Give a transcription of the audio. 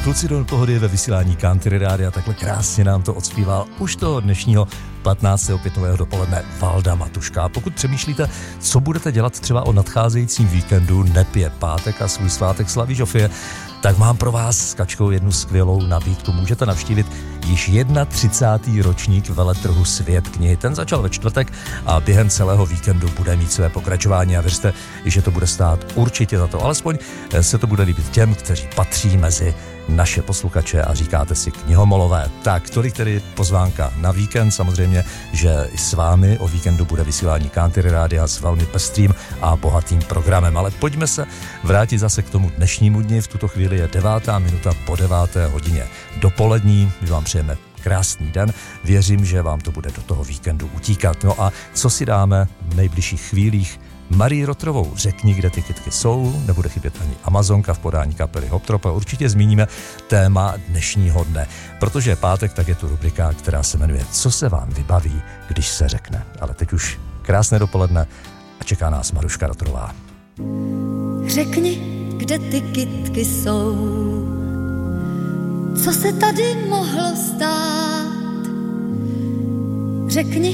Kluci do pohody ve vysílání Country Rádia, takhle krásně nám to odspíval už toho dnešního 15. květnového dopoledne Valda Matuška. A pokud přemýšlíte, co budete dělat třeba o nadcházejícím víkendu, neb je pátek a svůj svátek slaví Žofie, tak mám pro vás s Kačkou jednu skvělou nabídku. Můžete navštívit již 31. ročník veletrhu Svět knihy. Ten začal ve čtvrtek a během celého víkendu bude mít své pokračování a věřte, že to bude stát určitě za to. Alespoň se to bude líbit těm, kteří patří mezi naše posluchače a říkáte si knihomolové. Tak, tolik tedy pozvánka na víkend. Samozřejmě, že i s vámi o víkendu bude vysílání Country Rádia s velmi pestrým a bohatým programem. Ale pojďme se vrátit zase k tomu dnešnímu dni. V tuto chvíli je 9. minuta po 9. hodině dopolední. My vám přejeme krásný den. Věřím, že vám to bude do toho víkendu utíkat. No a co si dáme v nejbližších chvílích? Marii Rotrovou Řekni, kde ty kytky jsou, nebude chybět ani Amazonka v podání kapely Hoptrop a určitě zmíníme téma dnešního dne. Protože je pátek, tak je tu rubrika, která se jmenuje Co se vám vybaví, když se řekne. Ale teď už krásné dopoledne a čeká nás Maruška Rotrová. Řekni, kde ty kytky jsou, co se tady mohlo stát. Řekni,